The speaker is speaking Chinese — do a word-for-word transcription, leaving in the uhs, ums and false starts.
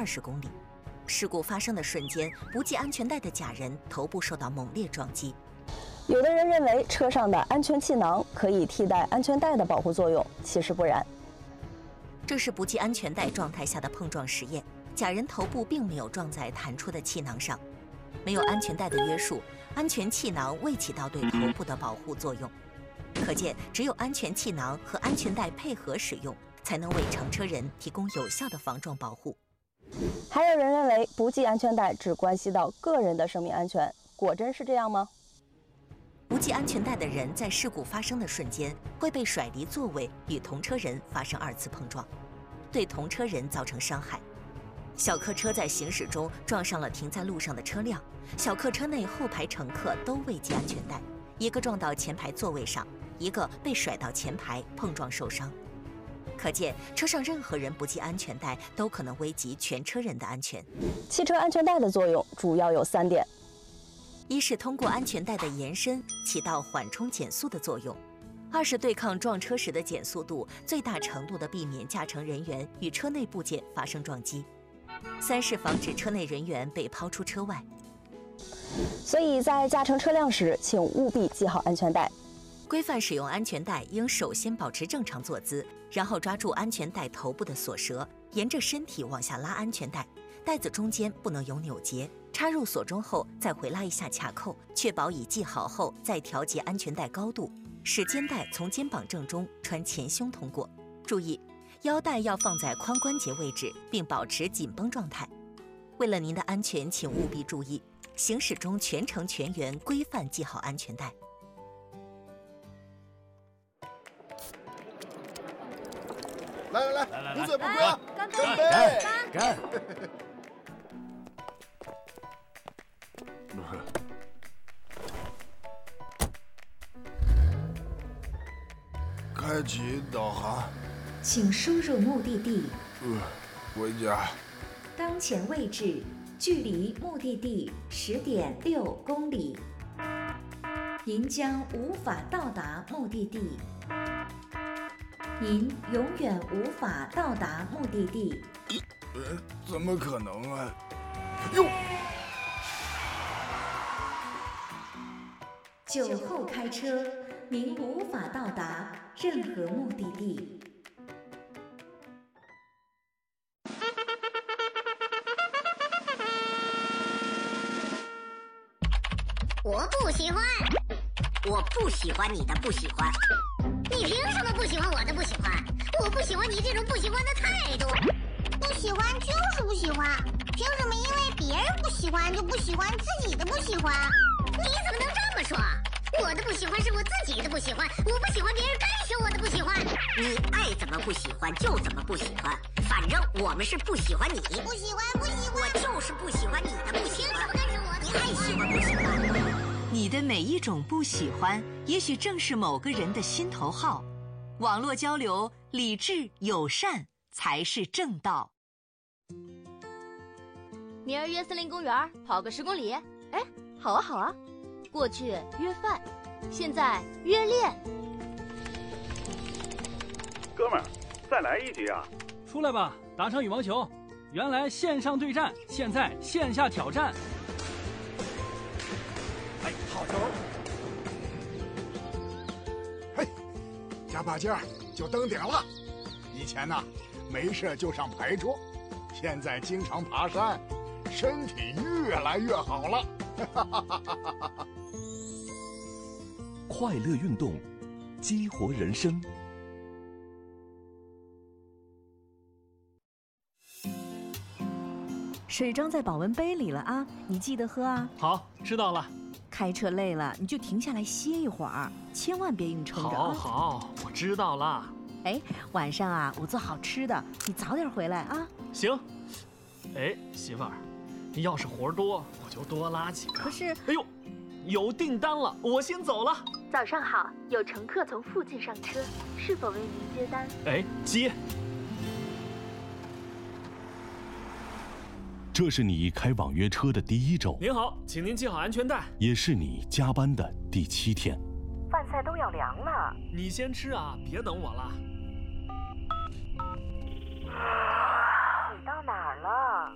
十公里。事故发生的瞬间，不系安全带的假人头部受到猛烈撞击。 有的人认为车上的安全气囊可以替代安全带的保护作用，其实不然。 这是不系安全带状态下的碰撞实验，假人头部并没有撞在弹出的气囊上。没有安全带的约束，安全气囊未起到对头部的保护作用。可见，只有安全气囊和安全带配合使用，才能为乘车人提供有效的防撞保护。 还有人认为不系安全带只关系到个人的生命安全，果真是这样吗？ 不系安全带的人在事故发生的瞬间会被甩离座位，与同车人发生二次碰撞，对同车人造成伤害。小客车在行驶中撞上了停在路上的车辆，小客车内后排乘客都未系安全带，一个撞到前排座位上，一个被甩到前排碰撞受伤。可见，车上任何人不系安全带都可能危及全车人的安全。 汽车安全带的作用主要有三点： 一是通过安全带的延伸起到缓冲减速的作用；二是对抗撞车时的减速度，最大程度地避免驾乘人员与车内部件发生撞击；三是防止车内人员被抛出车外。 所以在驾乘车辆时，请务必系好安全带。 规范使用安全带应首先保持正常坐姿，然后抓住安全带头部的锁舌，沿着身体往下拉安全带，带子中间不能有扭结。插入锁中后，再回拉一下卡扣，确保已系好后再调节安全带高度，使肩带从肩膀正中穿前胸通过。注意，腰带要放在髋关节位置，并保持紧绷状态。为了您的安全，请务必注意，行驶中全程全员规范系好安全带。 来来来，不醉不归啊！ 干杯！ 干！ 干！开启导航， 请输入目的地。 呃，回家。 当前位置距离目的地十点六公里，您将无法到达目的地。您永远无法到达目的地。 呃，怎么可能啊？哟！ 酒后开车，您无法到达任何目的地。 我不喜欢，我不喜欢你的不喜欢。你凭什么不喜欢我的不喜欢？我不喜欢你这种不喜欢的态度。 不喜欢就是不喜欢，凭什么因为别人不喜欢就不喜欢自己的不喜欢？ 你怎么能这么说？我的不喜欢是我自己的不喜欢，我不喜欢别人干涉我的不喜欢。你爱怎么不喜欢就怎么不喜欢，反正我们是不喜欢你。 不喜欢不喜欢， 我就是不喜欢你的不喜欢。凭什么干涉我的？你爱喜欢不喜欢？ 你的每一种不喜欢，也许正是某个人的心头好。网络交流，理智友善才是正道。 明儿约森林公园跑个十公里，哎，好啊好啊。过去约饭，现在约练。 哥们儿，再来一局啊！ 出来吧，打场羽毛球。原来线上对战，现在线下挑战。 哎，好球！嘿，加把劲儿就登顶了。以前呢，没事就上牌桌，现在经常爬山，身体越来越好了。 快乐运动，激活人生。 水装在保温杯里了啊，你记得喝啊。 好，知道了。 开车累了，你就停下来歇一会儿，千万别硬撑着。 好好，我知道了。 哎，晚上啊，我做好吃的，你早点回来啊。 行。哎，媳妇儿，你要是活多，我就多拉几个。 可是， 哎呦，有订单了，我先走了。 早上好，有乘客从附近上车，是否为您接单？ 哎，接。 这是你开网约车的第一周。 您好，请您系好安全带。 也是你加班的第七天。 饭菜都要凉了， 你先吃啊，别等我了。 你到哪儿了？